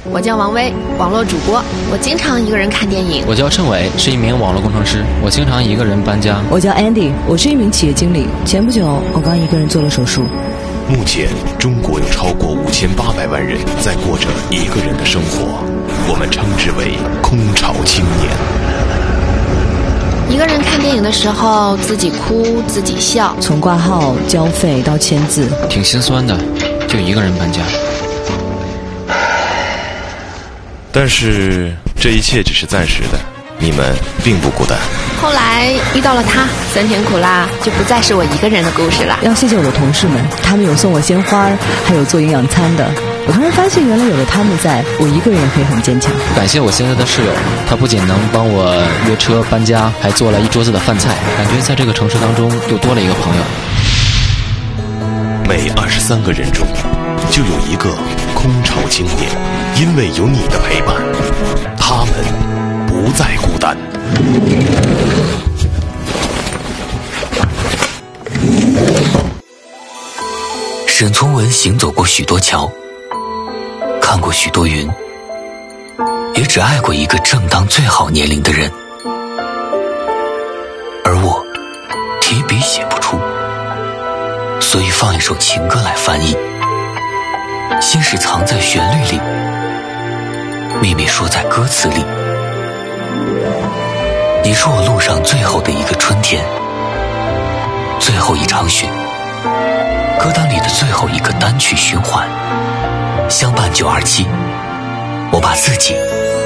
我叫王威，网络主播，我经常一个人看电影。 我叫陈伟，是一名网络工程师，我经常一个人搬家。 我叫 Andy， 我是一名企业经理，前不久我刚一个人做了手术。 目前中国有超过5800万人在过着一个人的生活，我们称之为空巢青年。 一个人看电影的时候，自己哭自己笑， 从挂号交费到签字， 挺心酸的，就一个人搬家。 但是这一切只是暂时的，你们并不孤单。 后来遇到了他，3天苦辣就不再是我一个人的故事了。 要谢谢我的同事们，他们有送我鲜花，还有做营养餐的。我突然发现，原来有了他们在，我一个人也可以很坚强。 感谢我现在的室友，他不仅能帮我约车搬家，还做了一桌子的饭菜，感觉在这个城市当中又多了一个朋友。 每23个人中就有一个空巢青年，因为有你的陪伴，他们不再孤单。 沈从文行走过许多桥，看过许多云，也只爱过一个正当最好年龄的人。而我提笔写不出，所以放一首情歌来翻译。心事藏在旋律里，秘密说在歌词里。你是我路上最后的一个春天，最后一场雪，歌单里的最后一个单曲循环，相伴927，我把自己